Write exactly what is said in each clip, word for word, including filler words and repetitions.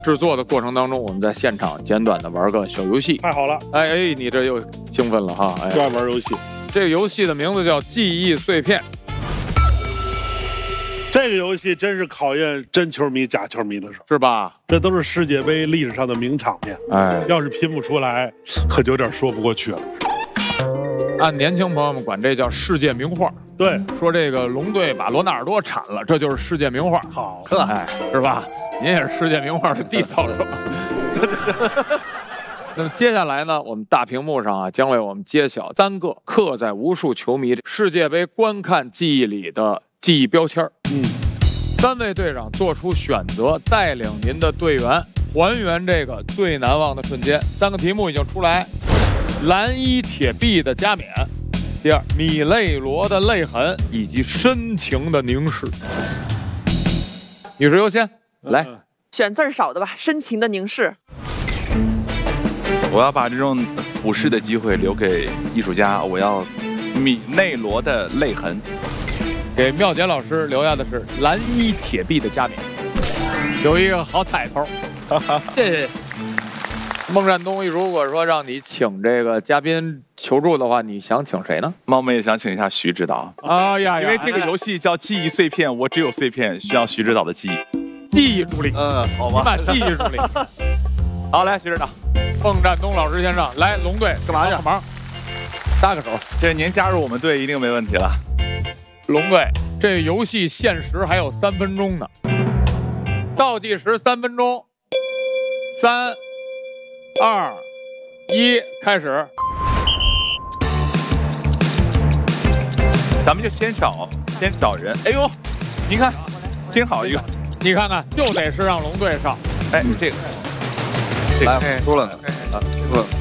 制作的过程当中，我们在现场简短的玩个小游戏。 太好了！ 哎哎，你这又兴奋了哈！哎， 就爱玩游戏。 这个游戏的名字叫记忆碎片。 这个游戏真是考验真球迷假球迷的时候， 是吧？ 这都是世界杯历史上的名场面。 哎， 要是拼不出来，可就有点说不过去了。 按年轻朋友们管这叫世界名画。 对， 说这个龙队把罗纳尔多铲了，这就是世界名画。 好， 呵，哎，是吧？您也是世界名画的缔造者。那么接下来呢，我们大屏幕上啊，将为我们揭晓三个刻在无数球迷世界杯观看记忆里的记忆标签。 嗯， 三位队长做出选择，带领您的队员还原这个最难忘的瞬间。三个题目已经出来：蓝衣铁臂的加冕，第二米内罗的泪痕，以及深情的凝视。女士优先，来。 嗯选字儿少的吧，深情的凝视。 我要把这种俯视的机会留给艺术家，我要米内罗的泪痕。 给妙杰老师留下的是蓝衣铁臂的加冕，有一个好彩头。谢谢。孟占东，如果说让你请这个嘉宾求助的话，你想请谁呢？ 猫妹也想请一下徐指导。 哎呀， 因为这个游戏叫记忆碎片，我只有碎片，需要徐指导的记忆。 记忆助力， 嗯，好吧， 你把记忆助力。 好，来，徐指导， 孟占东老师先上来，龙队干嘛去？ 帮忙，搭个手。 这您加入我们队一定没问题了。 龙队，这游戏限时还有三分钟呢，倒计时三分钟，三、二、一，开始。 咱们就先找，先找人。哎呦，您看。挺好一个， 你看看，就得是让龙队上。 哎，这个， 这个、来出来了，啊，出来了。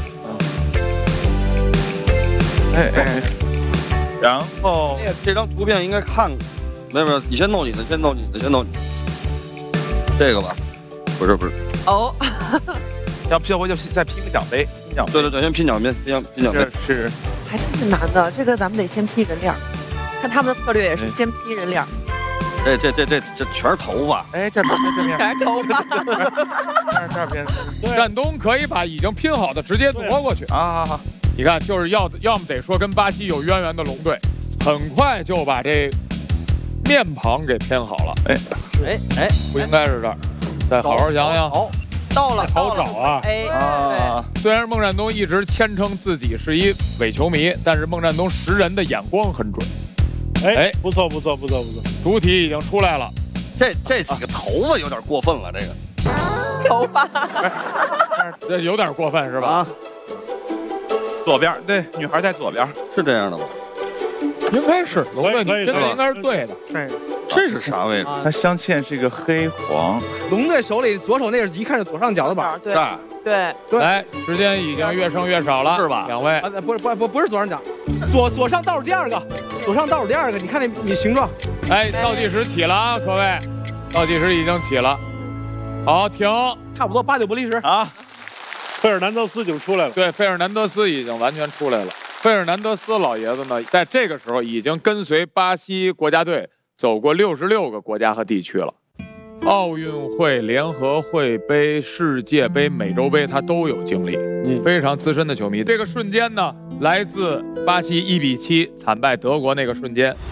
哎哎，然后这这张图片应该看，没有没有，你先弄你的，先弄你的，先弄你的。这个吧，不是不是。 哦， 要拼我就再拼个奖杯，拼奖杯。 对对对，先拼奖杯，拼拼奖杯。 这是还真是难的，这个咱们得先批人脸，看他们的策略也是先批人脸。 这这这这这全是头发， 哎，这边这边全是头发， 这边。 占东可以把已经拼好的直接夺过去啊！好好， 你看，就是要要么得说跟巴西有渊源的龙队，很快就把这面庞给拼好了。哎哎哎， 不应该是这儿，再好好想想。 好，到了， 好找啊！ 哎， 啊， 虽然孟占东一直谦称自己是一伪球迷，但是孟占东识人的眼光很准。 哎，不错不错不错不错， 主体已经出来了。 这这几个头发有点过分了，这个头发， 这有点过分是吧？ 啊， 左边，对，女孩在左边， 是这样的吗？ 应该是龙队，你真的应该是对的。 对， 这是啥位置？ 它镶嵌是一个黑黄。 龙队手里左手那是一看是左上角的板， 对对对。 来，时间已经越剩越少了， 是吧？ 两位啊，不是不不不是左上角，左左上倒数第二个，左上倒数第二个，你看那你形状。 哎，倒计时起了啊，各位，倒计时已经起了。好，停， 差不多八九不离十啊。 费尔南德斯已经出来了。 对，费尔南德斯已经完全出来了。费尔南德斯老爷子呢，在这个时候已经跟随巴西国家队走过六十六个国家和地区了。奥运会、联合会杯、世界杯、美洲杯，他都有经历，嗯，非常资深的球迷。这个瞬间呢，来自巴西一比七惨败德国那个瞬间。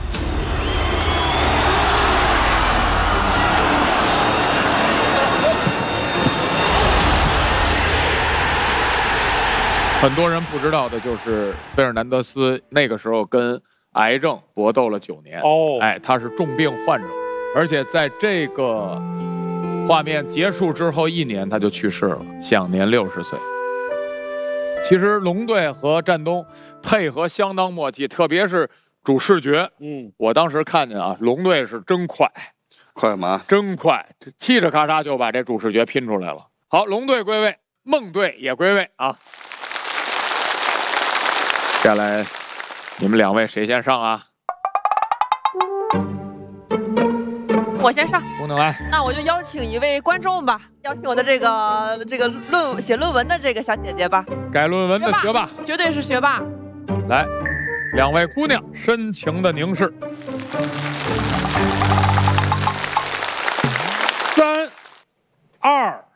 很多人不知道的就是费尔南德斯那个时候跟癌症搏斗了九年哦， 哎，他是重病患者，而且在这个画面结束之后一年他就去世了，享年六十岁。其实龙队和战东配合相当默契，特别是主视觉，嗯，我当时看见啊，龙队是真快， 快嘛， 真快，嘁哧咔嚓就把这主视觉拼出来了。好，龙队归位，孟队也归位啊。接下来，你们两位谁先上啊？ 我先上。 不能来。 那我就邀请一位观众吧，邀请我的这个这个论写论文的这个小姐姐吧。 改论文的学霸， 绝对是学霸。 来，两位姑娘深情的凝视。三、二、